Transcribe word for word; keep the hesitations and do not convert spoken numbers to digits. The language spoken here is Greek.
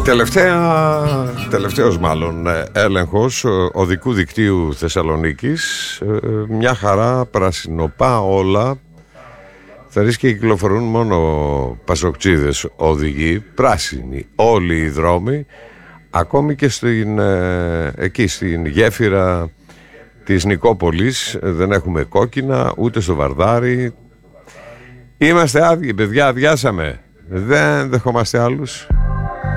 Τελευταία, τελευταίος μάλλον έλεγχος οδικού δικτύου Θεσσαλονίκης, μια χαρά, πρασινοπά όλα. Θα ρίξει και κυκλοφορούν μόνο πασοκτσίδες οδηγοί, πράσινοι όλοι οι δρόμοι, ακόμη και στην, εκεί στην γέφυρα της Νικόπολης δεν έχουμε κόκκινα, ούτε στο Βαρδάρι. Είμαστε άδειοι, παιδιά, αδειάσαμε, δεν δεχόμαστε άλλους.